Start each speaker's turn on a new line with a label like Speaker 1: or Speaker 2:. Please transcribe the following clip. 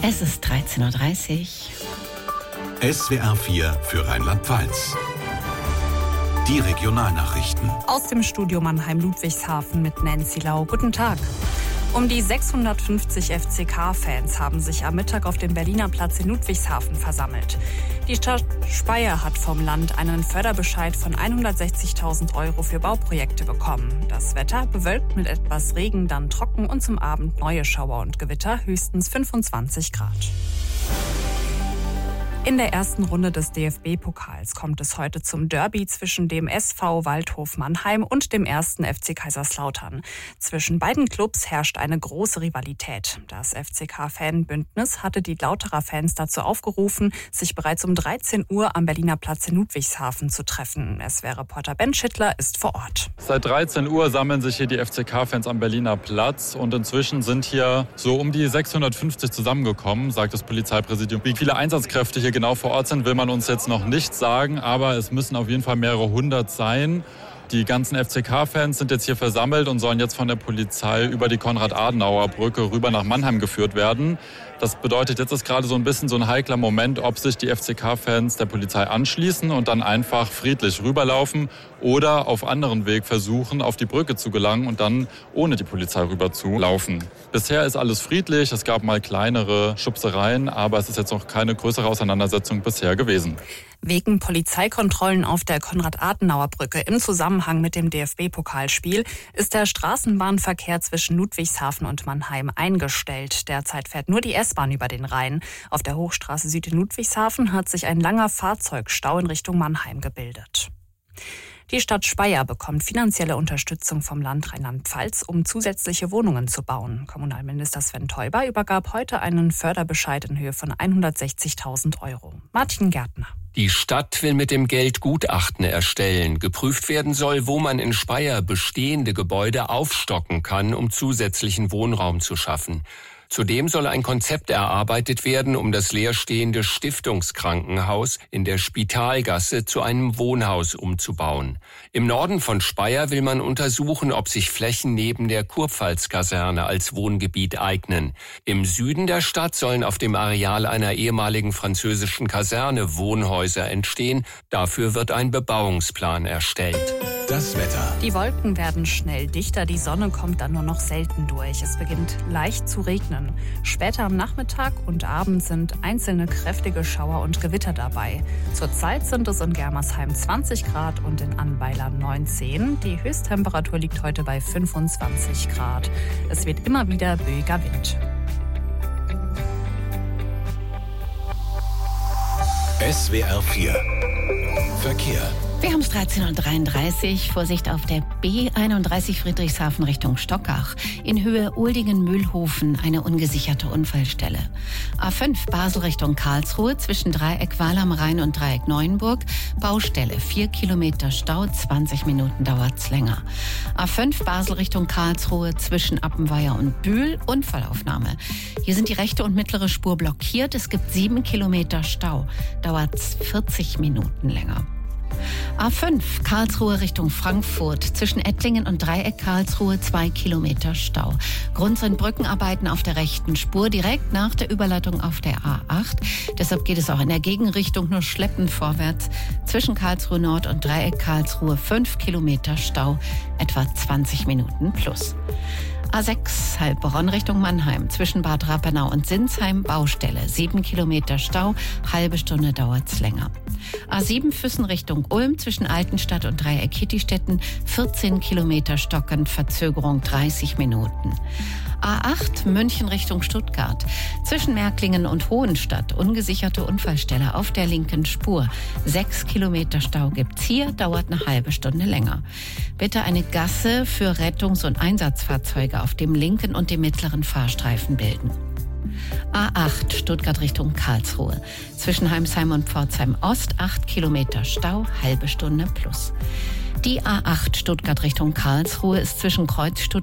Speaker 1: Es ist 13.30 Uhr.
Speaker 2: SWR 4 für Rheinland-Pfalz. Die Regionalnachrichten.
Speaker 3: Aus dem Studio Mannheim-Ludwigshafen mit Nancy Lau. Guten Tag. Um die 650 FCK-Fans haben sich am Mittag auf dem Berliner Platz in Ludwigshafen versammelt. Die Stadt Speyer hat vom Land einen Förderbescheid von 160.000 € für Bauprojekte bekommen. Das Wetter bewölkt mit etwas Regen, dann trocken und zum Abend neue Schauer und Gewitter, höchstens 25 Grad. In der ersten Runde des DFB-Pokals kommt es heute zum Derby zwischen dem SV Waldhof Mannheim und dem 1. FC Kaiserslautern. Zwischen beiden Clubs herrscht eine große Rivalität. Das FCK-Fanbündnis hatte die Lauterer Fans dazu aufgerufen, sich bereits um 13 Uhr am Berliner Platz in Ludwigshafen zu treffen. SWR-Reporter Ben Schittler ist vor Ort.
Speaker 4: Seit 13 Uhr sammeln sich hier die FCK-Fans am Berliner Platz und inzwischen sind hier so um die 650 zusammengekommen, sagt das Polizeipräsidium. Wie viele Einsatzkräfte hier genau vor Ort sind, will man uns jetzt noch nicht sagen, aber es müssen auf jeden Fall mehrere hundert sein. Die ganzen FCK-Fans sind jetzt hier versammelt und sollen jetzt von der Polizei über die Konrad-Adenauer-Brücke rüber nach Mannheim geführt werden. Das bedeutet, jetzt ist gerade so ein bisschen so ein heikler Moment, ob sich die FCK-Fans der Polizei anschließen und dann einfach friedlich rüberlaufen oder auf anderen Weg versuchen, auf die Brücke zu gelangen und dann ohne die Polizei rüber zu laufen. Bisher ist alles friedlich, es gab mal kleinere Schubsereien, aber es ist jetzt noch keine größere Auseinandersetzung bisher gewesen.
Speaker 3: Wegen Polizeikontrollen auf der Konrad-Adenauer-Brücke im Zusammenhang mit dem DFB-Pokalspiel ist der Straßenbahnverkehr zwischen Ludwigshafen und Mannheim eingestellt. Derzeit fährt nur die S-Bahn über den Rhein. Auf der Hochstraße Süd in Ludwigshafen hat sich ein langer Fahrzeugstau in Richtung Mannheim gebildet. Die Stadt Speyer bekommt finanzielle Unterstützung vom Land Rheinland-Pfalz, um zusätzliche Wohnungen zu bauen. Kommunalminister Sven Teuber übergab heute einen Förderbescheid in Höhe von 160.000 €. Martin Gärtner.
Speaker 5: Die Stadt will mit dem Geld Gutachten erstellen. Geprüft werden soll, wo man in Speyer bestehende Gebäude aufstocken kann, um zusätzlichen Wohnraum zu schaffen. Zudem soll ein Konzept erarbeitet werden, um das leerstehende Stiftungskrankenhaus in der Spitalgasse zu einem Wohnhaus umzubauen. Im Norden von Speyer will man untersuchen, ob sich Flächen neben der Kurpfalz-Kaserne als Wohngebiet eignen. Im Süden der Stadt sollen auf dem Areal einer ehemaligen französischen Kaserne Wohnhäuser entstehen. Dafür wird ein Bebauungsplan erstellt.
Speaker 2: Das Wetter.
Speaker 3: Die Wolken werden schnell dichter, die Sonne kommt dann nur noch selten durch. Es beginnt leicht zu regnen. Später am Nachmittag und Abend sind einzelne kräftige Schauer und Gewitter dabei. Zurzeit sind es in Germersheim 20 Grad und in Annweiler 19. Die Höchsttemperatur liegt heute bei 25 Grad. Es wird immer wieder böiger Wind.
Speaker 2: SWR 4 Verkehr.
Speaker 1: Wir haben es 13.33 Uhr. Vorsicht auf der B31 Friedrichshafen Richtung Stockach. In Höhe Uldingen-Mühlhofen eine ungesicherte Unfallstelle. A5 Basel Richtung Karlsruhe zwischen Dreieck Wal am Rhein und Dreieck Neuenburg. Baustelle, 4 Kilometer Stau, 20 Minuten dauert's länger. A5 Basel Richtung Karlsruhe zwischen Appenweier und Bühl. Unfallaufnahme. Hier sind die rechte und mittlere Spur blockiert. Es gibt 7 Kilometer Stau. Dauert's 40 Minuten länger. A5 Karlsruhe Richtung Frankfurt. Zwischen Ettlingen und Dreieck Karlsruhe 2 Kilometer Stau. Grund sind Brückenarbeiten auf der rechten Spur direkt nach der Überleitung auf der A8. Deshalb geht es auch in der Gegenrichtung nur schleppend vorwärts. Zwischen Karlsruhe Nord und Dreieck Karlsruhe 5 Kilometer Stau. Etwa 20 Minuten plus. A6 Heilbronn Richtung Mannheim. Zwischen Bad Rappenau und Sinsheim Baustelle. 7 Kilometer Stau. Halbe Stunde dauert's länger. A7 Füssen Richtung Ulm. Zwischen Altenstadt und Dreieck Hittistetten. 14 Kilometer stockend. Verzögerung 30 Minuten. A8 München Richtung Stuttgart. Zwischen Märklingen und Hohenstadt ungesicherte Unfallstelle auf der linken Spur. 6 Kilometer Stau gibt's hier, dauert eine halbe Stunde länger. Bitte eine Gasse für Rettungs- und Einsatzfahrzeuge auf dem linken und dem mittleren Fahrstreifen bilden. A8 Stuttgart Richtung Karlsruhe. Zwischen Heimsheim und Pforzheim Ost 8 Kilometer Stau, halbe Stunde plus. Die A8 Stuttgart Richtung Karlsruhe ist zwischen Kreuz Stuttgart